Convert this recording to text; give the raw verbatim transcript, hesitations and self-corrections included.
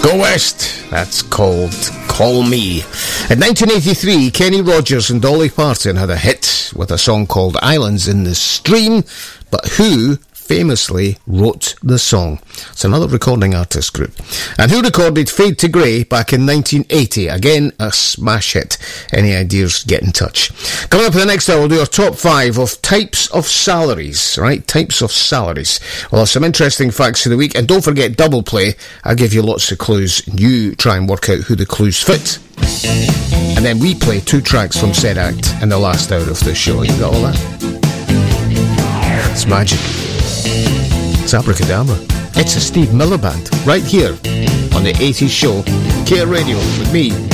Go West, that's called Call Me. In nineteen eighty-three, Kenny Rogers and Dolly Parton had a hit with a song called Islands in the Stream, but who famously wrote the song? It's another recording artist group. And who recorded Fade to Grey back in nineteen eighty? Again, a smash hit. Any ideas, get in touch. Coming up in the next hour, we'll do our top five of types of salaries, right? Types of salaries. Well, some interesting facts of the week. And don't forget Double Play. I'll give you lots of clues. You try and work out who the clues fit. And then we play two tracks from said act in the last hour of the show. You got all that? It's magic. It's abracadabra. It's a Steve Miller Band, right here on the eighties show, Care Radio, with me,